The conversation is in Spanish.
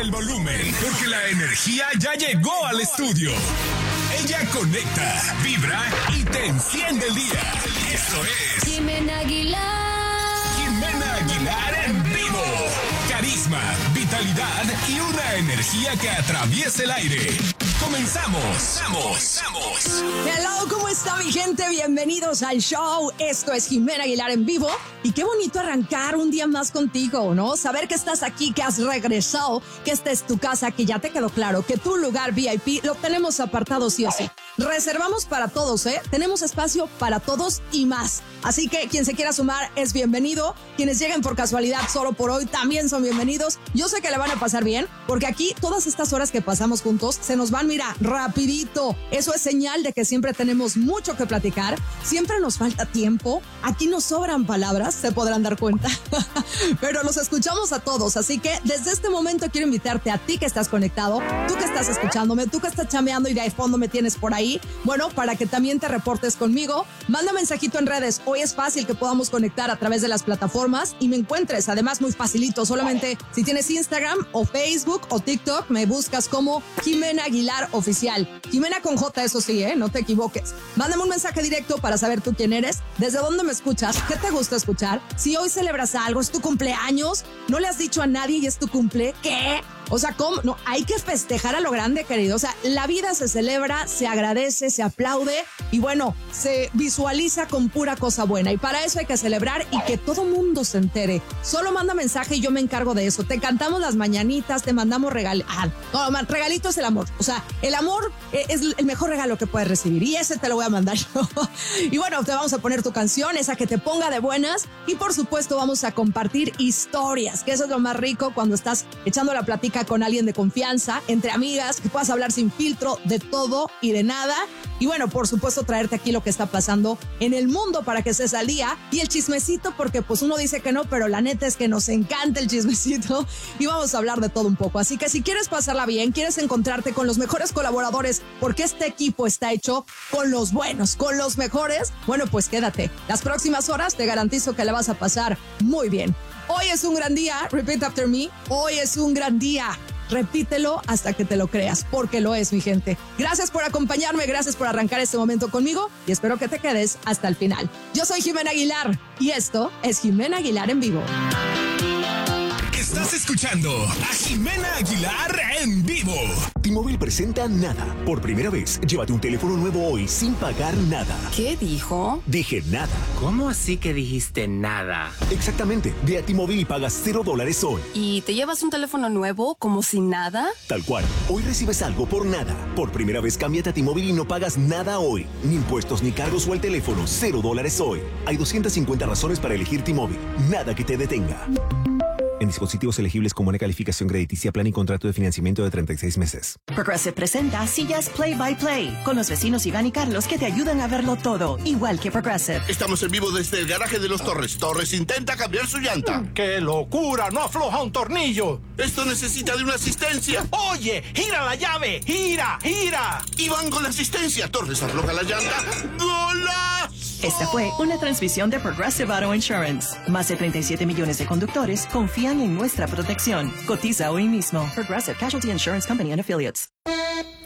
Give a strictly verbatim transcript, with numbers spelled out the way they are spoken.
el volumen, porque la energía ya llegó al estudio. Ella conecta, vibra y te enciende el día. Esto es Jimena Aguilar. Jimena Aguilar en vivo. Carisma, vitalidad y una energía que atraviesa el aire. Comenzamos, comenzamos. Hello, ¿cómo está mi gente? Bienvenidos al show. Esto es Jimena Aguilar en vivo. Y qué bonito arrancar un día más contigo, ¿no? Saber que estás aquí, que has regresado, que esta es tu casa, que ya te quedó claro, que tu lugar V I P lo tenemos apartado sí o sí. Reservamos para todos, ¿eh? Tenemos espacio para todos y más. Así que quien se quiera sumar es bienvenido. Quienes lleguen por casualidad solo por hoy también son bienvenidos. Yo sé que le van a pasar bien, porque aquí todas estas horas que pasamos juntos se nos van, mira, rapidito. Eso es señal de que siempre tenemos mucho que platicar. Siempre nos falta tiempo. Aquí nos sobran palabras, se podrán dar cuenta. Pero los escuchamos a todos. Así que desde este momento quiero invitarte a ti que estás conectado, tú que estás escuchándome, tú que estás chameando y de ahí fondo me tienes por ahí. Bueno, para que también te reportes conmigo, manda mensajito en redes. Hoy es fácil que podamos conectar a través de las plataformas y me encuentres, además muy facilito, solamente si tienes Instagram o Facebook o TikTok, me buscas como Jimena Aguilar Oficial. Jimena con J, eso sí, ¿eh? No te equivoques. Mándame un mensaje directo para saber tú quién eres, desde dónde me escuchas, qué te gusta escuchar, si hoy celebras algo, es tu cumpleaños, no le has dicho a nadie y es tu cumple, ¿qué? O sea, ¿cómo? No, hay que festejar a lo grande, querido. O sea, la vida se celebra, se agradece, se aplaude y bueno, se visualiza con pura cosa buena. Y para eso hay que celebrar y que todo mundo se entere. Solo manda mensaje y yo me encargo de eso. Te cantamos las mañanitas, te mandamos regalitos. Ah, no, man, regalito es el amor. O sea, el amor es el mejor regalo que puedes recibir y ese te lo voy a mandar yo. Y bueno, te vamos a poner tu canción, esa que te ponga de buenas y por supuesto vamos a compartir historias, que eso es lo más rico cuando estás echando la plática con alguien de confianza, entre amigas, que puedas hablar sin filtro de todo y de nada. Y bueno, por supuesto, traerte aquí lo que está pasando en el mundo para que estés al día. Y el chismecito, porque pues uno dice que no, pero la neta es que nos encanta el chismecito. Y vamos a hablar de todo un poco. Así que si quieres pasarla bien, quieres encontrarte con los mejores colaboradores, porque este equipo está hecho con los buenos, con los mejores, bueno, pues quédate. Las próximas horas te garantizo que la vas a pasar muy bien. Hoy es un gran día, repeat after me, hoy es un gran día. Repítelo hasta que te lo creas, porque lo es, mi gente. Gracias por acompañarme, gracias por arrancar este momento conmigo y espero que te quedes hasta el final. Yo soy Jimena Aguilar y esto es Jimena Aguilar en vivo. Estás escuchando a Jimena Aguilar en vivo. T-Mobile presenta Nada. Por primera vez, llévate un teléfono nuevo hoy sin pagar nada. ¿Qué dijo? Dije nada. ¿Cómo así que dijiste nada? Exactamente. Ve a T-Mobile y pagas cero dólares hoy. ¿Y te llevas un teléfono nuevo como si nada? Tal cual. Hoy recibes algo por nada. Por primera vez, cámbiate a T-Mobile y no pagas nada hoy. Ni impuestos ni cargos o el teléfono. Cero dólares hoy. Hay doscientas cincuenta razones para elegir T-Mobile. Nada que te detenga. En dispositivos elegibles con buena calificación crediticia, plan y contrato de financiamiento de treinta y seis meses. Progressive presenta Sillas Play by Play con los vecinos Iván y Carlos que te ayudan a verlo todo, igual que Progressive. Estamos en vivo desde el garaje de los Torres. Torres intenta cambiar su llanta. ¡Qué locura! ¡No afloja un tornillo! Esto necesita de una asistencia. ¡Oye! ¡Gira la llave! ¡Gira! ¡Gira! Iván con la asistencia. Torres afloja la llanta. ¡Golazo! Esta fue una transmisión de Progressive Auto Insurance. Más de treinta y siete millones de conductores confían en nuestra protección. Cotiza hoy mismo. Progressive Casualty Insurance Company and Affiliates.